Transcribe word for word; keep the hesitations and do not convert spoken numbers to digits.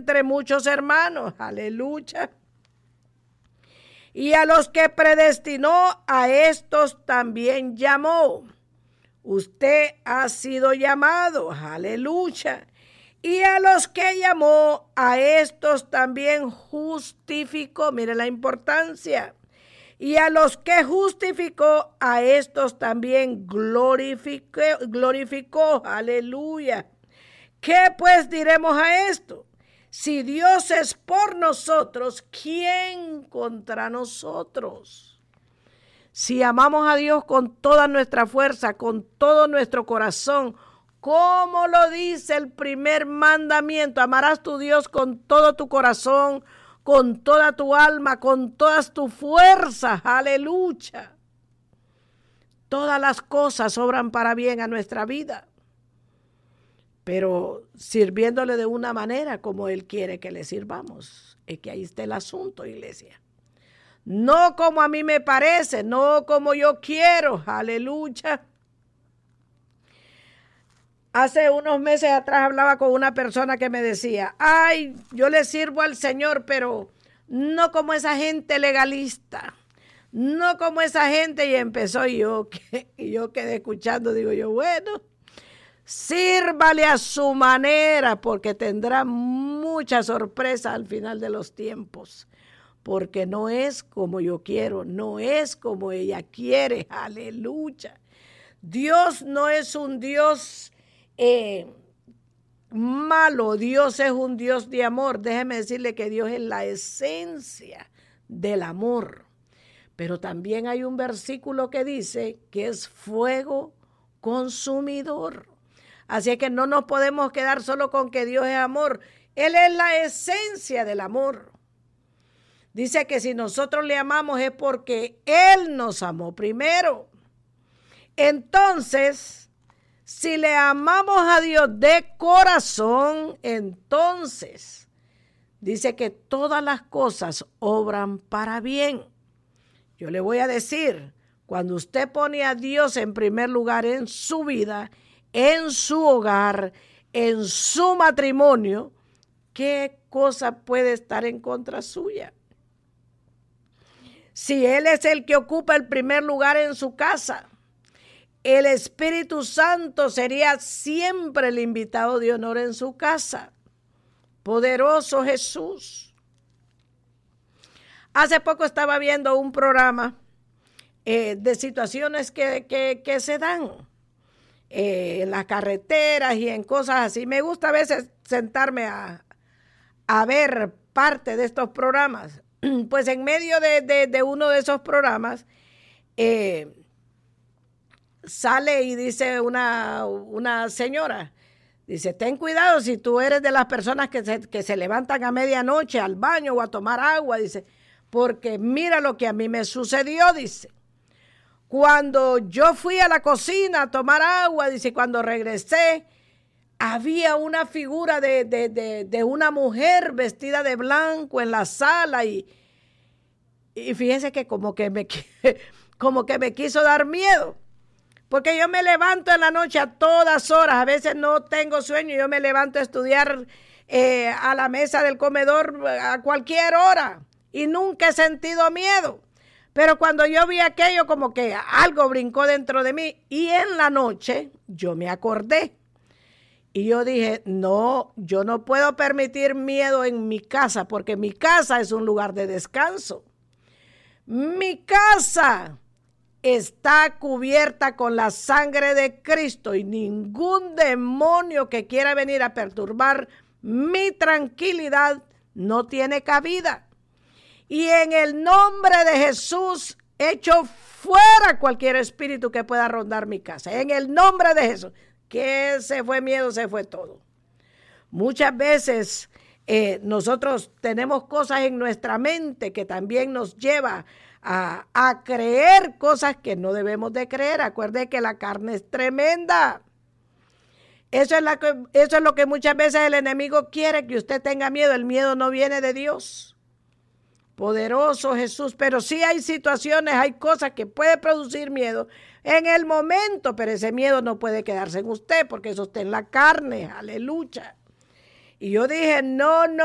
entre muchos hermanos. Aleluya. Y a los que predestinó, a estos también llamó. Usted ha sido llamado. Aleluya. Y a los que llamó, a estos también justificó. Mire la importancia. Y a los que justificó, a estos también glorificó. glorificó. Aleluya. ¿Qué pues diremos a esto? Si Dios es por nosotros, ¿quién contra nosotros? Si amamos a Dios con toda nuestra fuerza, con todo nuestro corazón, como lo dice el primer mandamiento, amarás tu Dios con todo tu corazón, con toda tu alma, con todas tus fuerzas. Aleluya. Todas las cosas obran para bien a nuestra vida, pero sirviéndole de una manera como Él quiere que le sirvamos. Es que ahí está el asunto, iglesia. No como a mí me parece, no como yo quiero. Aleluya. Hace unos meses atrás hablaba con una persona que me decía, ay, yo le sirvo al Señor, pero no como esa gente legalista, no como esa gente. Y empezó y yo, y yo quedé escuchando, digo yo, bueno, sírvale a su manera, porque tendrá mucha sorpresa al final de los tiempos, porque no es como yo quiero, no es como ella quiere. Aleluya. Dios no es un Dios eh, malo, Dios es un Dios de amor. Déjeme decirle que Dios es la esencia del amor, pero también hay un versículo que dice que es fuego consumidor. Así que no nos podemos quedar solo con que Dios es amor. Él es la esencia del amor. Dice que si nosotros le amamos es porque Él nos amó primero. Entonces, si le amamos a Dios de corazón, entonces dice que todas las cosas obran para bien. Yo le voy a decir, cuando usted pone a Dios en primer lugar en su vida, en su hogar, en su matrimonio, ¿qué cosa puede estar en contra suya? Si Él es el que ocupa el primer lugar en su casa, el Espíritu Santo sería siempre el invitado de honor en su casa. Poderoso Jesús. Hace poco estaba viendo un programa eh, de situaciones que, que, que se dan eh, en las carreteras y en cosas así. Me gusta a veces sentarme a, a ver parte de estos programas. Pues en medio de, de, de uno de esos programas eh, sale y dice una, una señora, dice, ten cuidado si tú eres de las personas que se, que se levantan a medianoche al baño o a tomar agua, dice, porque mira lo que a mí me sucedió, dice. Cuando yo fui a la cocina a tomar agua, dice, cuando regresé, había una figura de, de, de, de una mujer vestida de blanco en la sala y, y fíjense que como que, me, como que me quiso dar miedo, porque yo me levanto en la noche a todas horas, a veces no tengo sueño, yo me levanto a estudiar eh, a la mesa del comedor a cualquier hora y nunca he sentido miedo. Pero cuando yo vi aquello, como que algo brincó dentro de mí y en la noche yo me acordé. Y yo dije, no, yo no puedo permitir miedo en mi casa, porque mi casa es un lugar de descanso. Mi casa está cubierta con la sangre de Cristo y ningún demonio que quiera venir a perturbar mi tranquilidad no tiene cabida. Y en el nombre de Jesús echo fuera cualquier espíritu que pueda rondar mi casa. En el nombre de Jesús. Que se fue miedo, se fue todo. Muchas veces eh, nosotros tenemos cosas en nuestra mente que también nos lleva a, a creer cosas que no debemos de creer. Acuerde que la carne es tremenda. Eso es, la que, eso es lo que muchas veces el enemigo quiere, que usted tenga miedo. El miedo no viene de Dios. Poderoso Jesús, pero sí hay situaciones, hay cosas que puede producir miedo en el momento, pero ese miedo no puede quedarse en usted porque eso está en la carne, aleluya. Y yo dije, no, no.